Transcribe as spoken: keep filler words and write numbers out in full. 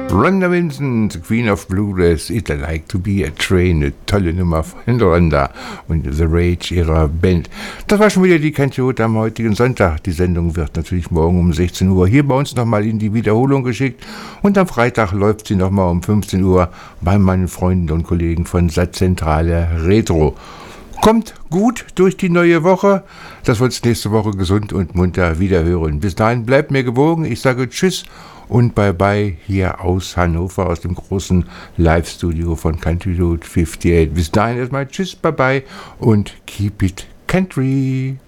Rhonda Vincent, Queen of Bluegrass, It Like to Be a Train, eine tolle Nummer von Rhonda und The Rage ihrer Band. Das war schon wieder die Country am heutigen Sonntag. Die Sendung wird natürlich morgen um sechzehn Uhr hier bei uns nochmal in die Wiederholung geschickt und am Freitag läuft sie nochmal um fünfzehn Uhr bei meinen Freunden und Kollegen von Satzzentrale Retro. Kommt gut durch die neue Woche, dass wir uns nächste Woche gesund und munter wiederhören. Bis dahin bleibt mir gewogen. Ich sage Tschüss und Bye-Bye hier aus Hannover, aus dem großen Live-Studio von Country Route achtundfünfzig. Bis dahin erstmal Tschüss, Bye-Bye und Keep It Country.